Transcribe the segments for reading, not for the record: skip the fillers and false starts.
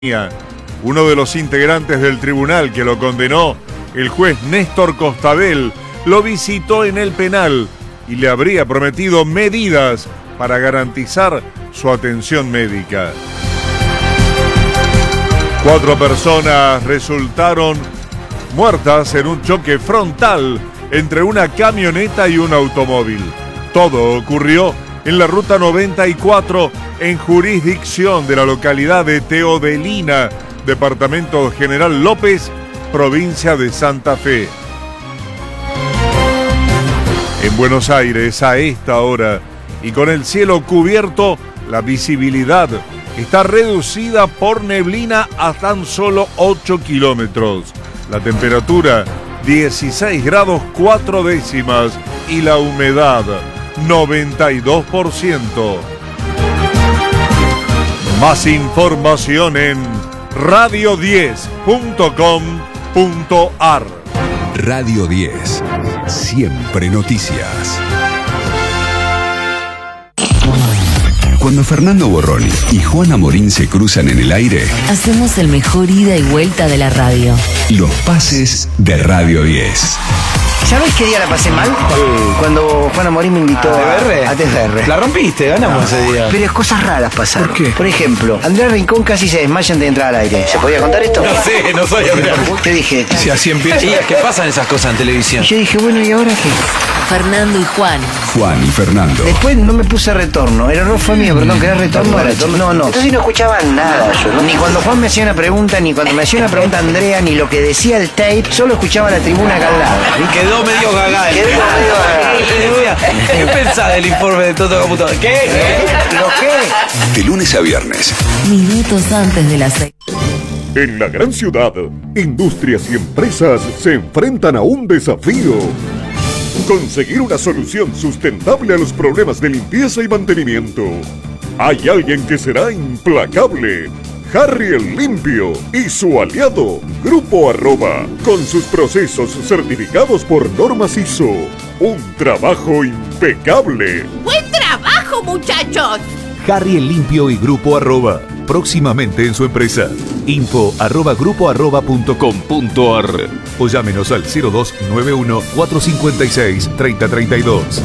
Uno de los integrantes del tribunal que lo condenó, el juez Néstor Costabel, lo visitó en el penal y le habría prometido medidas para garantizar su atención médica. 4 personas resultaron muertas en un choque frontal entre una camioneta y un automóvil. Todo ocurrió en la ruta 94 en jurisdicción de la localidad de Teodelina, departamento General López, provincia de Santa Fe. En Buenos Aires, a esta hora, y con el cielo cubierto, la visibilidad está reducida por neblina a tan solo 8 kilómetros. La temperatura, 16 grados 4 décimas, y la humedad, 92%. Más información en radio10.com.ar. Radio 10, siempre noticias. Cuando Fernando Borroni y Juana Morín se cruzan en el aire, hacemos el mejor ida y vuelta de la radio. Los pases de Radio 10. ¿Sabés qué día la pasé mal? Cuando Juana Morín me invitó a TFR. La rompiste, ganamos ese día. Pero cosas raras pasaron. ¿Por qué? Por ejemplo, Andrés Rincón casi se desmaya antes de entrar al aire. ¿Se podía contar esto? No sé, no soy Andrés. Te dije. Si así empieza. Y es que pasan esas cosas en televisión. Yo dije, bueno, ¿y ahora qué? Fernando y Juan. Juan y Fernando. Después no me puse retorno. El error fue mío, perdón, que era retorno. No. Entonces no escuchaban nada yo, ¿no? Ni cuando Juan me hacía una pregunta, ni cuando me hacía una pregunta Andrea, ni lo que decía el tape. Solo escuchaba la tribuna acá al lado. Quedó medio gaga. ¿Qué pensás del informe de Toto Caputo? ¿Qué? ¿Lo qué? De lunes a viernes. Minutos antes de las 6. En la gran ciudad, industrias y empresas se enfrentan a un desafío: conseguir una solución sustentable a los problemas de limpieza y mantenimiento. Hay alguien que será implacable: Harry el Limpio y su aliado, Grupo Arroba, con sus procesos certificados por normas ISO. Un trabajo impecable. ¡Buen trabajo, muchachos! Harry el Limpio y Grupo Arroba, próximamente en su empresa. info@grupoarroba.com.ar o llámenos al 0291 456 3032.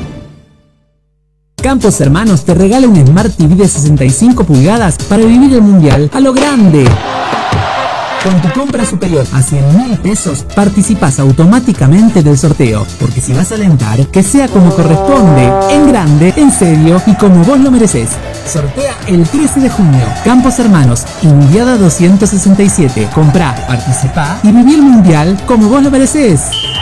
Campos Hermanos te regala un Smart TV de 65 pulgadas para vivir el mundial a lo grande. Con tu compra superior a 100.000 pesos, participas automáticamente del sorteo. Porque si vas a alentar, que sea como corresponde, en grande, en serio y como vos lo mereces. Sortea el 13 de junio. Campos Hermanos, Indiada 267. Comprá, participá y viví el mundial como vos lo mereces.